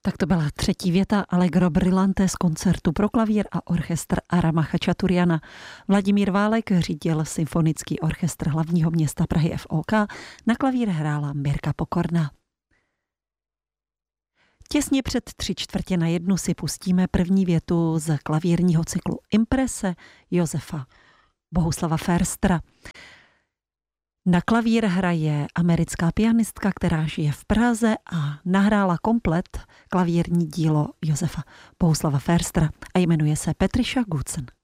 Tak to byla třetí věta Allegro brillante z koncertu pro klavír a orchestr Arama Chačaturiana. Vladimír Válek řídil symfonický orchestr hlavního města Prahy FOK, na klavír hrála Mirka Pokorná. Těsně před 1:45 si pustíme první větu z klavírního cyklu Imprese Josefa Bohuslava Ferstra. Na klavír hraje americká pianistka, která žije v Praze a nahrála komplet klavírní dílo Josefa Bohuslava Ferstra a jmenuje se Patricia Goodson.